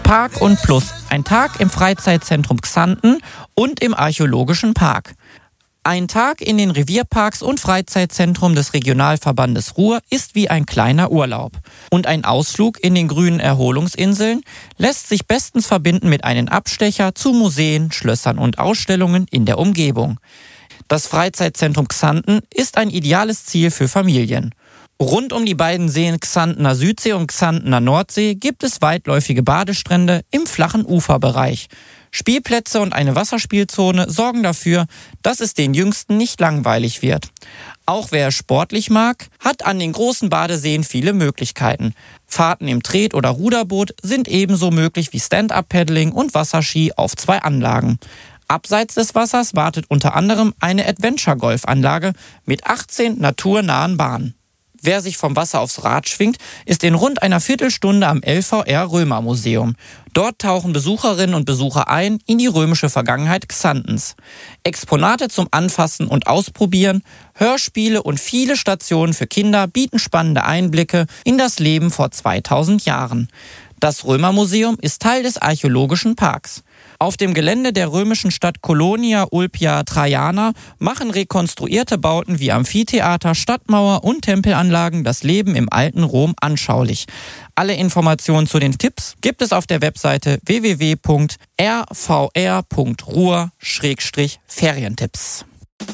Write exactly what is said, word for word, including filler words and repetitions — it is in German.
Park und Plus, ein Tag im Freizeitzentrum Xanten und im Archäologischen Park. Ein Tag in den Revierparks und Freizeitzentrum des Regionalverbandes Ruhr ist wie ein kleiner Urlaub. Und ein Ausflug in den grünen Erholungsinseln lässt sich bestens verbinden mit einem Abstecher zu Museen, Schlössern und Ausstellungen in der Umgebung. Das Freizeitzentrum Xanten ist ein ideales Ziel für Familien. Rund um die beiden Seen Xantener Südsee und Xantener Nordsee gibt es weitläufige Badestrände im flachen Uferbereich. Spielplätze und eine Wasserspielzone sorgen dafür, dass es den Jüngsten nicht langweilig wird. Auch wer es sportlich mag, hat an den großen Badeseen viele Möglichkeiten. Fahrten im Tret- oder Ruderboot sind ebenso möglich wie Stand-Up-Paddling und Wasserski auf zwei Anlagen. Abseits des Wassers wartet unter anderem eine Adventure-Golf-Anlage mit achtzehn naturnahen Bahnen. Wer sich vom Wasser aufs Rad schwingt, ist in rund einer Viertelstunde am L V R-Römer-Museum. Dort tauchen Besucherinnen und Besucher ein in die römische Vergangenheit Xantens. Exponate zum Anfassen und Ausprobieren, Hörspiele und viele Stationen für Kinder bieten spannende Einblicke in das Leben vor zweitausend Jahren. Das Römermuseum ist Teil des Archäologischen Parks. Auf dem Gelände der römischen Stadt Colonia Ulpia Traiana machen rekonstruierte Bauten wie Amphitheater, Stadtmauer und Tempelanlagen das Leben im alten Rom anschaulich. Alle Informationen zu den Tipps gibt es auf der Webseite w w w punkt r v r punkt ruhr Schrägstrich Ferientipps.